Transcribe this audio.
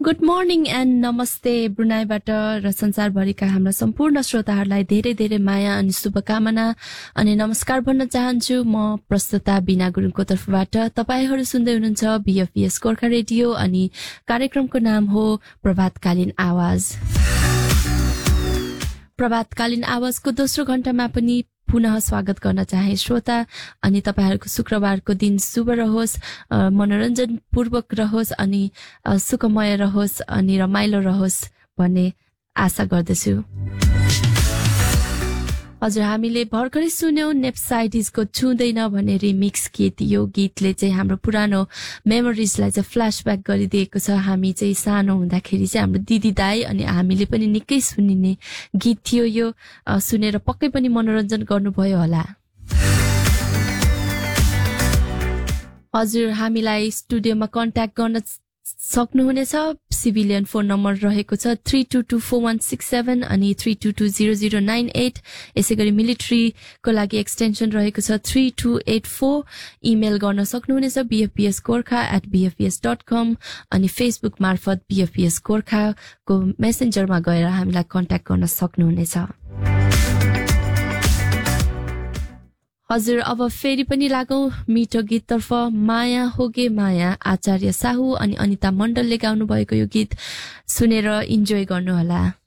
Good morning and नमस्ते ब्रुनाईबाट र संसारभरिका हाम्रा सम्पूर्ण श्रोताहरूलाई धेरै धेरै माया अनि शुभकामना अनि नमस्कार भन्न चाहन्छु। म प्रस्तुता बिना गुरुङको तर्फबाट। तपाईहरू सुन्दै हुनुहुन्छ बीएफपीएस गोर्खा रेडियो अनि कार्यक्रमको नाम हो प्रभातकालीन आवाज। प्रभातकालीन आवाजको दोस्रो घण्टामा पनि पुनः स्वागत गर्न चाहे श्रोता। अनि तपाईहरूको शुक्रबारको दिन शुभ रहोस्, मनोरञ्जन पूर्वक रहोस् अनि सुखमय रहोस् अनि रमाइलो रहोस् भन्ने आशा गर्दछु। हजुर, हामीले भर्खरै सुन्यौं नेप्साइडिसको छुँदैन भन्ने रिमिक्स गीत। यो गीतले चाहिँ हाम्रो पुरानो मेमोरिजलाई चाहिँ फ्ल्यासब्याक गरिदिएको छ। हामी चाहिँ सानो हुँदाखेरि चाहिँ हाम्रो दिदी दाई अनि हामीले पनि निकै सुनिने गीत थियो। यो सुनेर पक्कै पनि मनोरञ्जन गर्नुभयो होला। हजुर, हामीलाई स्टुडियोमा कन्ट्याक्ट गर्न सक्नुहुनेछ। सिभिलियन फोन नम्बर रहेको छ 32241667 अनि 32200998। यसै गरी मिलिट्रीको लागि एक्सटेन्सन रहेको छ 3284। इमेल गर्न सक्नुहुनेछ bfpsgorkha@bfps.com अनि फेसबुक मार्फत bfps गोर्खाको मेसेन्जरमा गएर हामीलाई कन्ट्याक्ट गर्न सक्नुहुनेछ। हजुर, अब फेरि पनि लागौं मिठो गीततर्फ। माया होगे माया आचार्य साहु अनि अनिता मण्डलले गाउनु भएको यो गीत सुनेर इन्जोय गर्नुहोला।